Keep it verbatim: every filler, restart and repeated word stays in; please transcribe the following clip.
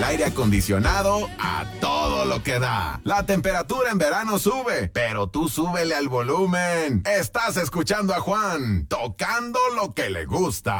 aire acondicionado a todo lo que da. La temperatura en verano sube, pero tú súbele al volumen. Estás escuchando a Juan, tocando lo que le gusta.